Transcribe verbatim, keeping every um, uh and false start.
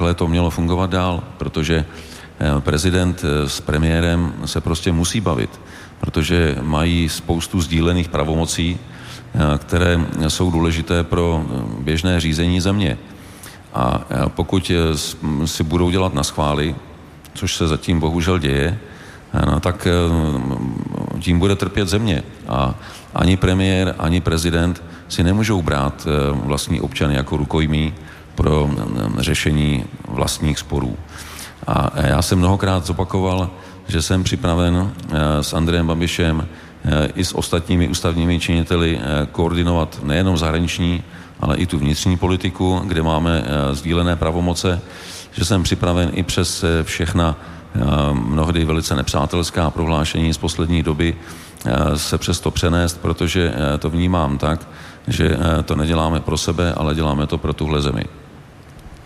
takhle to mělo fungovat dál, protože prezident s premiérem se prostě musí bavit, protože mají spoustu sdílených pravomocí, které jsou důležité pro běžné řízení země. A pokud si budou dělat na schvály, což se zatím bohužel děje, no, tak tím bude trpět země. A ani premiér, ani prezident si nemůžou brát vlastní občany jako rukojmí pro řešení vlastních sporů. A já jsem mnohokrát zopakoval, že jsem připraven s Andrejem Babišem i s ostatními ústavními činiteli koordinovat nejenom zahraniční, ale i tu vnitřní politiku, kde máme sdílené pravomoce, že jsem připraven i přes všechna mnohdy velice nepřátelská prohlášení z poslední doby se přesto přenést, protože to vnímám tak, že to neděláme pro sebe, ale děláme to pro tuhle zemi.